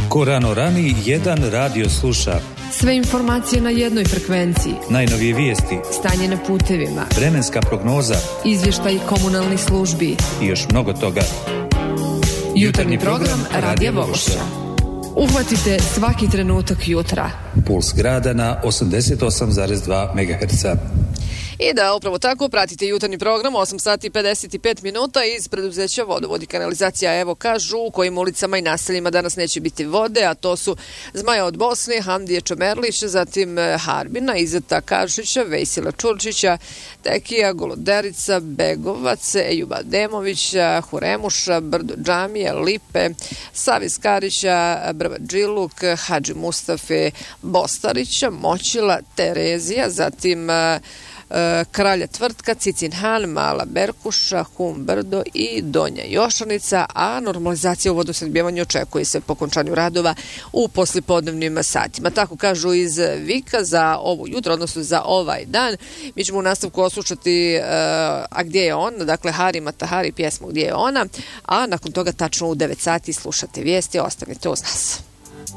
Ko rano rani, jedan radio sluša. Sve informacije na jednoj frekvenciji. Najnovije vijesti. Stanje na putevima. Vremenska prognoza. Izvještaj komunalnih službi. I još mnogo toga. Jutarnji program Radija Vogošća. Uhvatite svaki trenutak jutra. Puls grada na 88,2 MHz. I da, upravo tako, pratite jutarnji program, 8 sati i 55 minuta iz preduzeća Vodovod i kanalizacija. Evo kažu u kojim ulicama i naseljima danas neće biti vode, a to su Zmaja od Bosne, Hamdije Čomerlić, zatim Harbina, Izeta Karšića, Vejsila Čurčića, Tekija, Goloderica, Begovac, Ejuba Demovića, Huremuša, Brdo Džamija, Lipe, Savis Karića, Brva Džiluk, Hadži Mustafe Bostarića, Moćila, Terezija, zatim Kralja Tvrtka, Cicin Han, Mala Berkuša, Hum Brdo i Donja Jošanica, a normalizacija u vodosnabdevanju očekuje se po okončanju radova u poslijepodnevnim satima. Tako kažu iz Vika za ovo jutro, odnosno za ovaj dan. Mi ćemo u nastavku oslušati A gdje je on, dakle Hari Matahari pjesmu Gdje je ona, a nakon toga tačno u 9 sati slušate vijesti, ostanite uz nas.